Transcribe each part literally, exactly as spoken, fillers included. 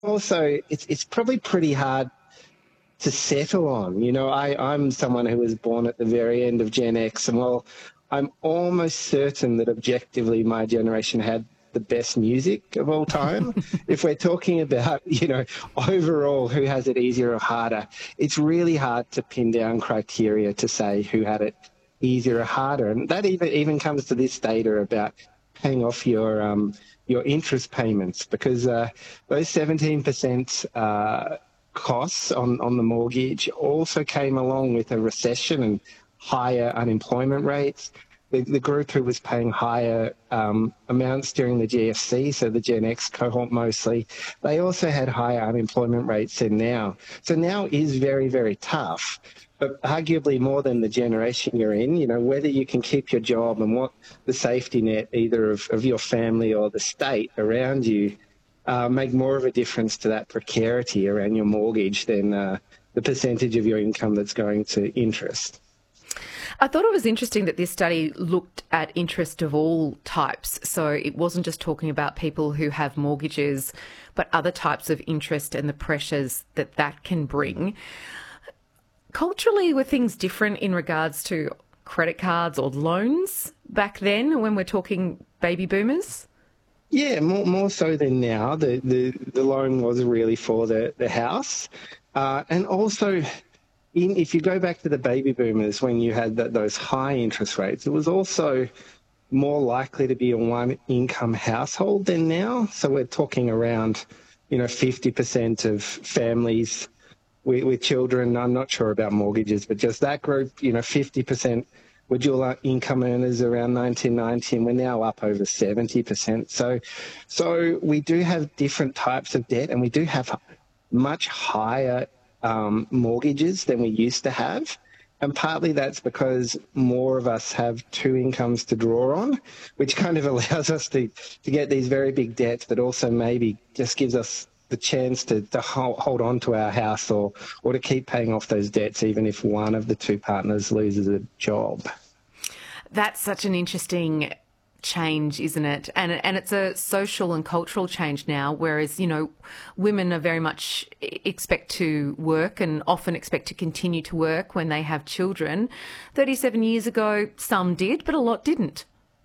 Also, it's it's probably pretty hard to settle on. You know, I, I'm someone who was born at the very end of Gen X, and while I'm almost certain that objectively my generation had the best music of all time, if we're talking about, you know, overall who has it easier or harder, it's really hard to pin down criteria to say who had it easier or harder. And that even even comes to this data about paying off your um, your interest payments, because uh, those seventeen percent uh, costs on, on the mortgage also came along with a recession and higher unemployment rates. The, the group who was paying higher um, amounts during the G F C, so the Gen X cohort mostly, they also had higher unemployment rates than now. So now is very, very tough, but arguably more than the generation you're in. You know, whether you can keep your job and what the safety net either of, of your family or the state around you uh, make more of a difference to that precarity around your mortgage than uh, the percentage of your income that's going to interest. I thought it was interesting that this study looked at interest of all types. So it wasn't just talking about people who have mortgages, but other types of interest and the pressures that that can bring. Culturally, were things different in regards to credit cards or loans back then when we're talking baby boomers? Yeah, more more so than now. The the, the loan was really for the, the house. Uh, and also, in, if you go back to the baby boomers, when you had that, those high interest rates, it was also more likely to be a one-income household than now. So we're talking around, you know, fifty percent of families with, with children. I'm not sure about mortgages, but just that group, you know, fifty percent were dual income earners around nineteen ninety, and we're now up over seventy percent. So, so we do have different types of debt, and we do have much higher um, mortgages than we used to have. And partly that's because more of us have two incomes to draw on, which kind of allows us to, to get these very big debts, but also maybe just gives us the chance to, to hold, hold on to our house or, or to keep paying off those debts, even if one of the two partners loses a job. That's such an interesting change, isn't it? And and it's a social and cultural change now, whereas, you know, women are very much expect to work and often expect to continue to work when they have children. thirty-seven years ago, some did, but a lot didn't.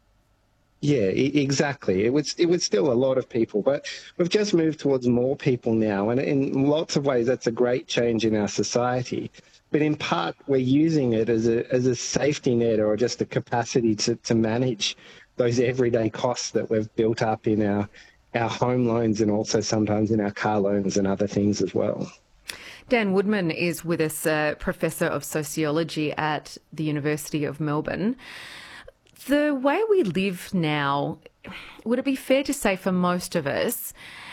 Yeah, e- exactly. It was it was still a lot of people, but we've just moved towards more people now, and in lots of ways that's a great change in our society. But in part, we're using it as a as a safety net or just a capacity to, to manage those everyday costs that we've built up in our our home loans and also sometimes in our car loans and other things as well. Dan Woodman is with us, uh, Professor of Sociology at the University of Melbourne. The way we live now, would it be fair to say for most of us,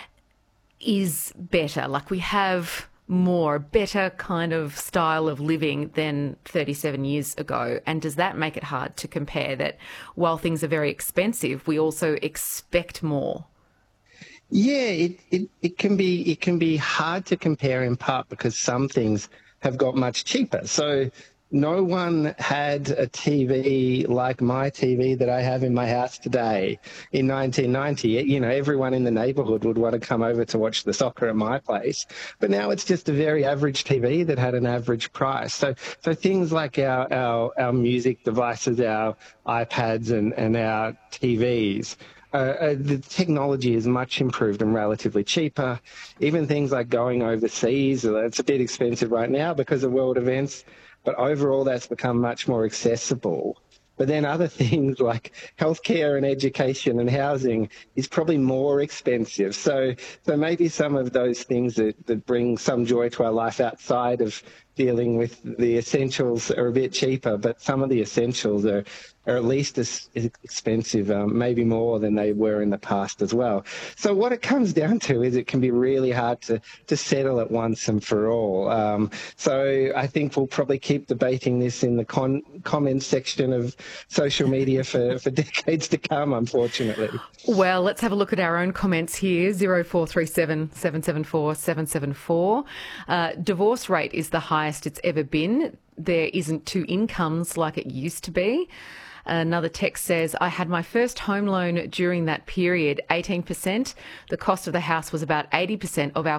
is better? Like we have more, better kind of style of living than thirty-seven years ago? And does that make it hard to compare that while things are very expensive, we also expect more? Yeah, it, it, it can be it can be hard to compare in part because some things have got much cheaper. So no one had a T V like my T V that I have in my house today in nineteen ninety. You know, everyone in the neighbourhood would want to come over to watch the soccer at my place. But now it's just a very average T V that had an average price. So so things like our, our, our music devices, our iPads and, and our T Vs, Uh, uh, the technology is much improved and relatively cheaper. Even things like going overseas, uh, it's a bit expensive right now because of world events, but overall that's become much more accessible. But then other things like healthcare and education and housing is probably more expensive. So so maybe some of those things that, that bring some joy to our life outside of dealing with the essentials are a bit cheaper, but some of the essentials are, are at least as expensive, um, maybe more than they were in the past as well. So what it comes down to is it can be really hard to, to settle it once and for all. Um, so I think we'll probably keep debating this in the con- comments section of social media for, for decades to come, unfortunately. Well, let's have a look at our own comments here. zero four three seven, seven seven four, seven seven four. Uh, divorce rate is the highest it's ever been. There isn't two incomes like it used to be. Another text says, I had my first home loan during that period, eighteen percent. The cost of the house was about eighty percent of our